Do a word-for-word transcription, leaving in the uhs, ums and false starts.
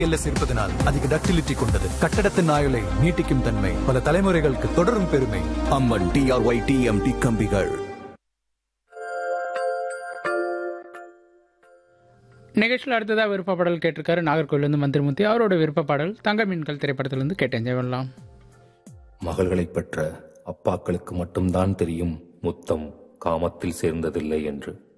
LS இருப்பதனால் அதிக ductility கொண்டது. கட்டடத்தின் ஆயுளை நீட்டிக்கும் தன்மை, பல தலைமுறைகளுக்கு தொடரும் பெருமை. அம்மன் டிஆர்ஒய் டிஎம்டி கம்பிகள். நிகழ்ச்சியில் அடுத்ததாக விருப்ப பாடல் கேட்டிருக்காரு நாகர்கோவிலிருந்து மந்திரமூர்த்தி. அவரோட விருப்ப பாடல் தங்க மீன்கள் திரைப்படத்திலிருந்து கேட்டு என்ஜாய் பண்ணலாம். மகள்களை பெற்ற அப்பாக்களுக்கு மட்டும்தான் தெரியும் முத்தம் காமத்தில் சேர்ந்ததில்லை என்று.